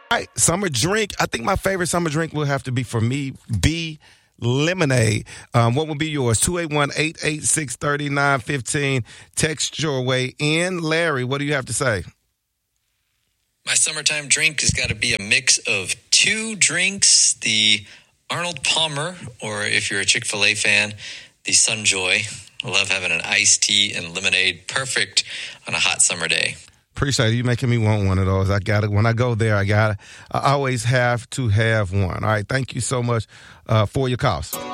All right, summer drink. I think my favorite summer drink will have to be for me, be lemonade. What would be yours? 281-886-3915. Text your way in. Larry, what do you have to say? My summertime drink has got to be a mix of two drinks, the Arnold Palmer, or if you're a Chick-fil-A fan, the Sunjoy. I love having an iced tea and lemonade. Perfect on a hot summer day. Appreciate you making me want one of those. I got it. When I go there, I always have to have one. All right. Thank you so much for your calls.